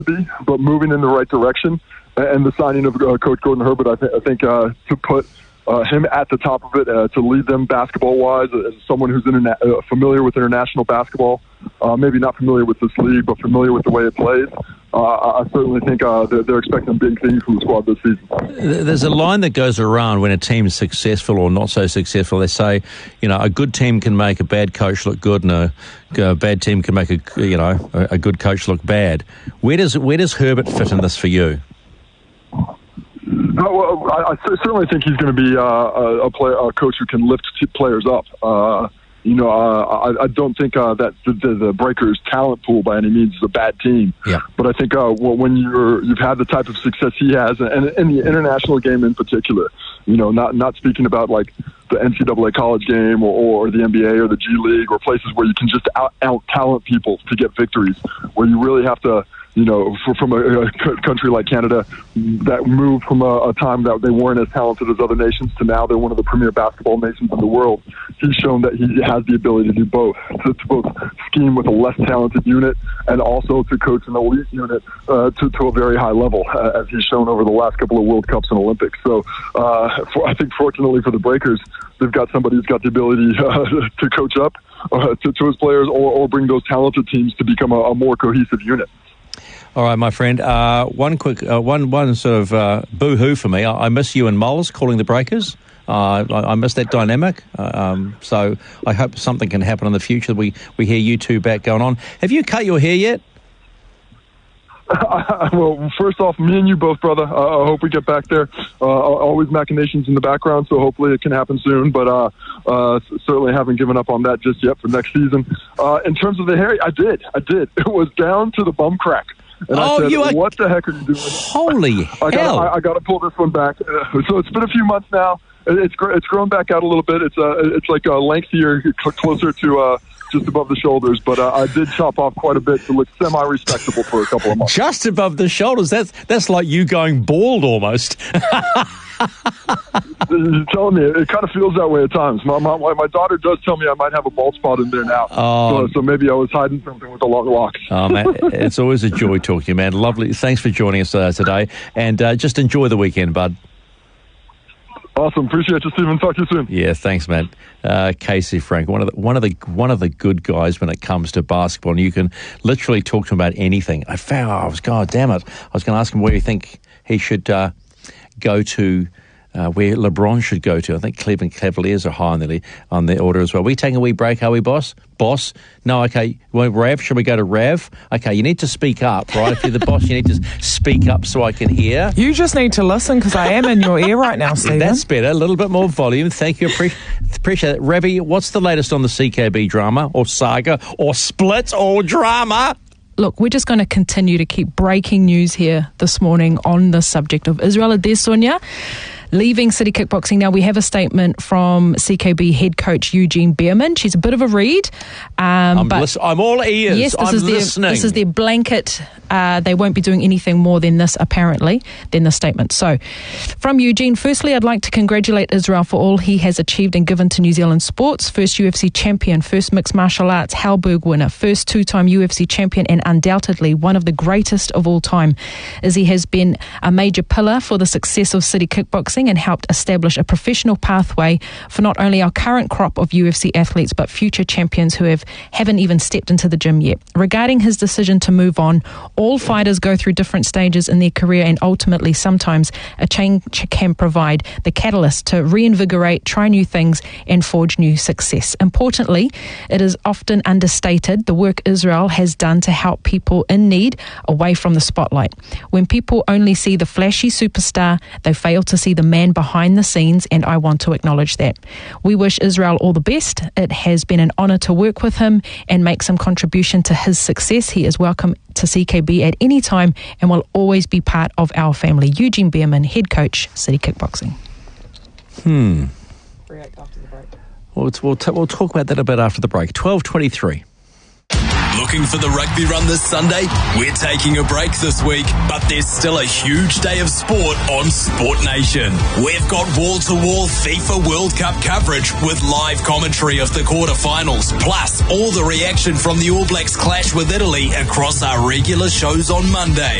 but moving in the right direction. And the signing of Coach Gordon Herbert, I think to put him at the top of it, to lead them basketball-wise, as someone who's familiar with international basketball, maybe not familiar with this league, but familiar with the way it plays. I certainly think they're expecting big things from the squad this season. There's a line that goes around when a team's successful or not so successful. They say, a good team can make a bad coach look good, and a bad team can make a good coach look bad. Where does Herbert fit in this for you? Well, I certainly think he's going to be a coach who can lift players up. I don't think that the Breakers' talent pool by any means is a bad team. Yeah. But I think when you've had the type of success he has, and in the international game in particular, not speaking about like the NCAA college game or the NBA or the G League or places where you can just out talent people to get victories, where you really have to. From a country like Canada that moved from a time that they weren't as talented as other nations to now they're one of the premier basketball nations in the world. He's shown that he has the ability to do both, to both scheme with a less talented unit and also to coach an elite unit to a very high level, as he's shown over the last couple of World Cups and Olympics. So I think fortunately for the Breakers, they've got somebody who's got the ability to coach up to his players or bring those talented teams to become a more cohesive unit. All right, my friend. One quick, one sort of boo-hoo for me. I miss you and Moles calling the Breakers. I miss that dynamic. So I hope something can happen in the future. We hear you two back going on. Have you cut your hair yet? Well, first off, me and you both, brother. I hope we get back there. Always machinations in the background, so hopefully it can happen soon. But certainly haven't given up on that just yet for next season. In terms of the hair, I did. It was down to the bum crack. And I said, what the heck are you doing? Holy hell. I got to pull this one back. So it's been a few months now. It's grown back out a little bit. It's like lengthier, closer to just above the shoulders. But I did chop off quite a bit to look semi-respectable for a couple of months. Just above the shoulders? That's like you going bald almost. You're telling me, it kind of feels that way at times. My daughter does tell me I might have a bald spot in there now. So maybe I was hiding something with the long locks. Oh, man, it's always a joy talking to you, man. Lovely. Thanks for joining us today. And just enjoy the weekend, bud. Awesome. Appreciate you, Stephen. Talk to you soon. Yeah, thanks, man. Casey Frank, one of the good guys when it comes to basketball, and you can literally talk to him about anything. God damn it. I was going to ask him where you think he should go to, where LeBron should go to. I think Cleveland Cavaliers are high on the order as well. We taking a wee break, are we, boss? Boss? No, okay. Well, Rav, should we go to Rav? Okay, you need to speak up, right? If you're the boss, you need to speak up so I can hear. You just need to listen because I am in your ear right now, Stephen. That's better. A little bit more volume. Thank you. Appreciate it. Ravi, what's the latest on the CKB drama or saga or split or drama? Look, we're just going to continue to keep breaking news here this morning on the subject of Israel Adesanya leaving City Kickboxing. Now, we have a statement from CKB head coach Eugene Bierman. She's a bit of a read. I'm all ears. Yes, listening. This is their blanket. They won't be doing anything more than this, apparently, than the statement. So, from Eugene, firstly, I'd like to congratulate Israel for all he has achieved and given to New Zealand sports. First UFC champion, first mixed martial arts Halberg winner, first two-time UFC champion, and undoubtedly one of the greatest of all time. Izzy has been a major pillar for the success of City Kickboxing and helped establish a professional pathway for not only our current crop of UFC athletes but future champions who haven't even stepped into the gym yet. Regarding his decision to move on, all fighters go through different stages in their career, and ultimately sometimes a change can provide the catalyst to reinvigorate, try new things and forge new success. Importantly, it is often understated the work Israel has done to help people in need away from the spotlight. When people only see the flashy superstar, they fail to see the man behind the scenes, and I want to acknowledge that. We wish Israel all the best. It has been an honour to work with him and make some contribution to his success. He is welcome to CKB at any time and will always be part of our family. Eugene Bierman, head coach, City Kickboxing. React after the break. We'll talk about that a bit after the break. 12:23. Looking for the rugby run this Sunday? We're taking a break this week, but there's still a huge day of sport on Sport Nation. We've got wall-to-wall FIFA World Cup coverage with live commentary of the quarterfinals, plus all the reaction from the All Blacks clash with Italy across our regular shows on Monday.